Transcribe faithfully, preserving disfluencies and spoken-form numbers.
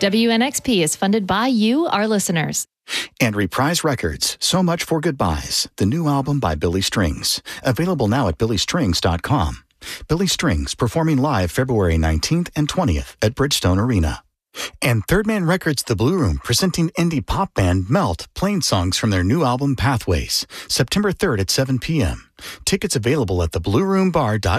W N X P is funded by you, our listeners. And Reprise Records, So Much for Goodbyes, the new album by Billy Strings. Available now at billy strings dot com. Billy Strings, performing live February nineteenth and twentieth at Bridgestone Arena. And Third Man Records' The Blue Room, presenting indie pop band Melt, playing songs from their new album Pathways, September third at seven p.m. Tickets available at the blue room bar dot